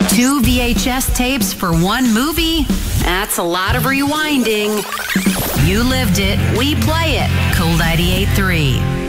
2 VHS tapes for one movie? That's a lot of rewinding. You lived it. We play it. Cool 98.3.